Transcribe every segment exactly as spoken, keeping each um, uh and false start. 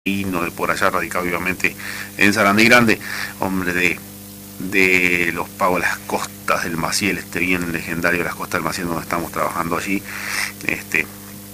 de por allá, radicado obviamente en Sarandí Grande, hombre de, de los pagos las costas del Maciel, este bien legendario, las costas del Maciel, donde estamos trabajando allí. Este,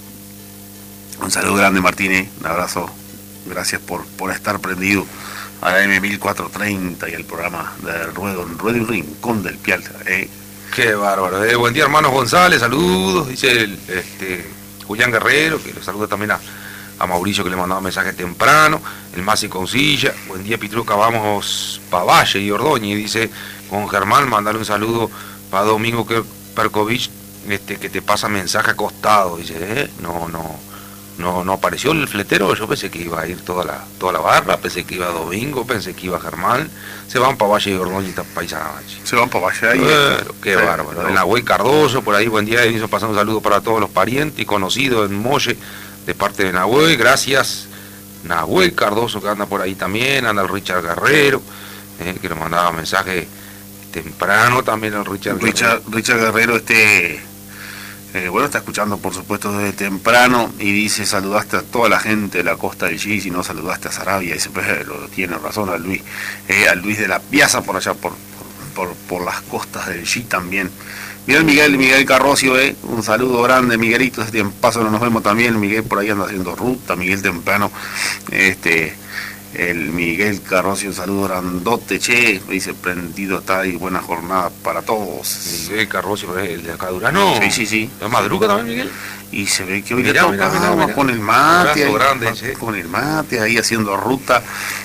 un saludo grande, Martínez, un abrazo, gracias por, por estar prendido a la M mil cuatrocientos treinta y al programa de Ruedo, en Ruedo y Rincón del Pialta. ¿eh? Qué bárbaro. Eh, buen día, hermanos González, saludos, dice el, este, Julián Guerrero, que lo saluda también a, a Mauricio, que le mandaba mensaje temprano, el Masi Concilla, buen día, Pitruca, vamos pa' Valle y Ordóñez, dice con Germán, mandale un saludo para Domingo Perkovich, este, que te pasa mensaje acostado, dice, eh, no, no, no, no apareció el fletero, yo pensé que iba a ir toda la, toda la barra, pensé que iba Domingo, pensé que iba Germán, se van para Valle y Ordóñez, paisana. Se van para Valle ahí. Pero, qué sí, bárbaro. no. En Nahuel Cardoso, por ahí, buen día, hizo pasar un saludo para todos los parientes y conocidos en Molle, de parte de Nahuel, gracias. Nahuel Cardoso, que anda por ahí también, anda el Richard Guerrero, eh, que nos mandaba mensaje temprano también el Richard Richard, Guerrero. Richard Guerrero, este... Eh, bueno, está escuchando por supuesto desde temprano y dice, saludaste a toda la gente de la costa del Gis y no saludaste a Sarabia, y dice, pues lo tiene razón a Luis, eh, a Luis de la Piazza por allá, por, por, por, por las costas del Gis también. Miguel Miguel, Miguel Carrocio, eh, un saludo grande, Miguelito, este paso no nos vemos también, Miguel por ahí anda haciendo ruta, Miguel temprano, este... El Miguel Carrocio, un saludo grandote, che, dice, prendido está y buena jornada para todos. Miguel Carrocio, el de acá Durano. Sí, sí, sí. ¿Es madruga también, Miguel? Y se ve que hoy mirá, le toca, mirá, mirá, mirá. con el mate, ahí, grande, sí. con el mate, ahí haciendo ruta,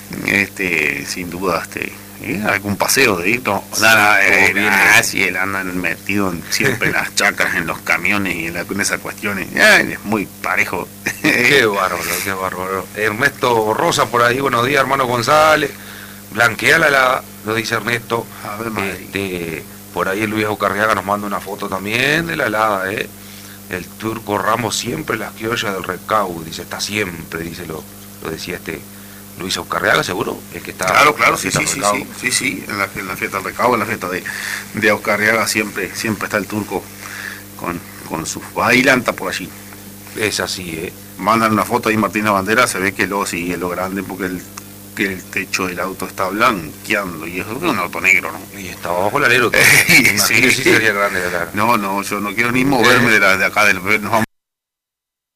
este, sin duda, este, ¿eh? algún paseo de ir, no, Sí, nada, eh, bien, nada, eh. si él anda metido en, siempre en las chacras, en los camiones y en, la, en esas cuestiones, ay, es muy parejo. Qué bárbaro, qué bárbaro. Ernesto Rosa por ahí, buenos días, hermano González. Blanqueala la, lo dice Ernesto. A ver, madre. Este, por ahí el Luis Ocarriaga nos manda una foto también de la helada, eh. El Turco Ramos siempre las criollas del recaudo, dice, está siempre, dice lo, lo decía este Luis Ocarriaga, seguro, el que está. Claro, claro, sí, sí, del sí, Recaudo. sí, sí, sí, en la, en la fiesta del recaudo, en la fiesta de, de Oscarriaga siempre, siempre está el turco con, con su bailanta por allí. Es así, eh. Mandan una foto ahí Martina Bandera, se ve que lo sigue lo grande porque el, que el techo del auto está blanqueando y eso es un auto negro, ¿no? Y está abajo el alero. Sí. Imagínese si sería grande, claro. No, no, yo no quiero ni moverme de, la, de acá del... Nos vamos